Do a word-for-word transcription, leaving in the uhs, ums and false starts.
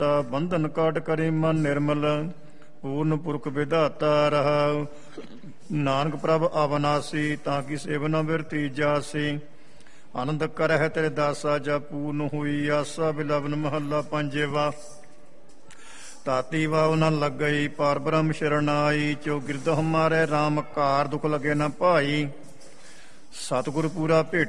ਤਾ ਬੰਧਨ ਕਾਟ ਕਰੇ ਮਨ ਨਿਰਮਲ, ਪੂਰਨ ਪੁਰਖ ਵਿਧਾਤਾ ਰਹਾ। ਨਾਨਕ ਪ੍ਰਭ ਅਵਨਾਸੀ, ਤਾਂ ਕੀ ਸੇਵਨਾ ਬਿਰਤੀ ਜਾਸੀ। ਆਨੰਦ ਕਰਹਿ ਤੇਰੇ ਦਾਸਾ, ਜਾ ਪੂਰਨ ਹੋਈ ਆਸਾ। ਬਿਲਾਵਨ ਮਹੱਲਾ ਪੰਜਵਾ। ਤਾਤੀ ਵਾਉ ਨ ਲੱਗਈ, ਪਾਰ ਬ੍ਰਹਮ ਸ਼ਰਨ ਆਈ। ਚੋ ਗਿਰਦ ਹਮਾਰੇ ਰਾਮ ਕਾਰ, ਦੁਖ ਲਗੇ ਨ ਭਾਈ। ਸਤਿਗੁਰ ਪੂਰਾ ਭੇਟ